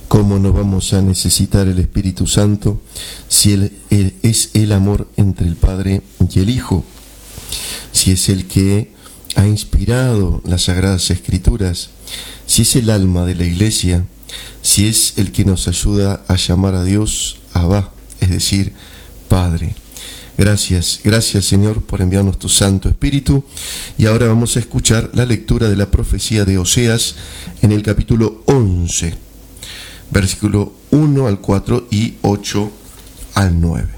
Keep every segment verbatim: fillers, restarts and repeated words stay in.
¿Cómo no vamos a necesitar el Espíritu Santo si él, él es el amor entre el Padre y el Hijo? Si es el que ha inspirado las Sagradas Escrituras, si es el alma de la Iglesia, si es el que nos ayuda a llamar a Dios Abba, es decir, Padre. Gracias, gracias Señor por enviarnos tu Santo Espíritu. Y ahora vamos a escuchar la lectura de la profecía de Oseas en el capítulo once, versículo uno al cuatro y ocho al nueve.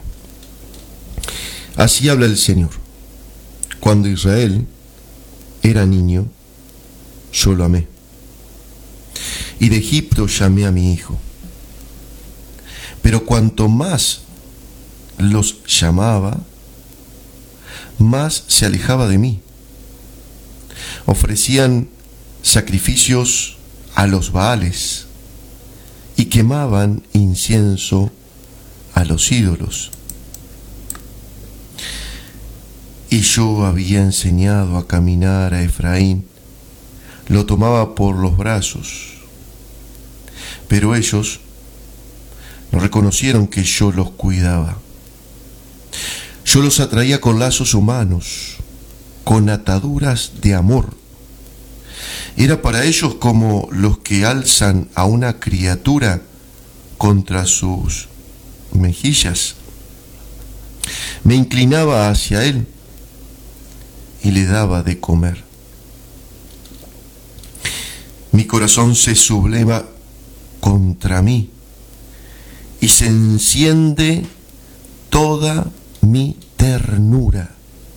Así habla el Señor: cuando Israel era niño, yo lo amé, y de Egipto llamé a mi hijo. Pero cuanto más los llamaba, más se alejaba de mí. Ofrecían sacrificios a los Baales y quemaban incienso a los ídolos. Y yo había enseñado a caminar a Efraín, lo tomaba por los brazos, pero ellos no reconocieron que yo los cuidaba. Yo los atraía con lazos humanos, con ataduras de amor. Era para ellos como los que alzan a una criatura contra sus mejillas. Me inclinaba hacia él y le daba de comer. Mi corazón se subleva contra mí y se enciende toda mi ternura.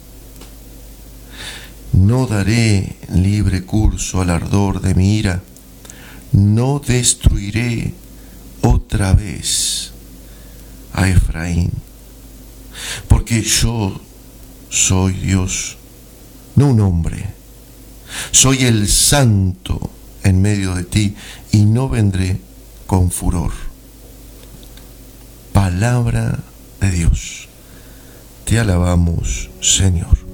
No daré libre curso al ardor de mi ira, no destruiré otra vez a Efraín, porque yo soy Dios, no un hombre. Soy el santo en medio de ti y no vendré con furor. Palabra de Dios. Te alabamos, Señor.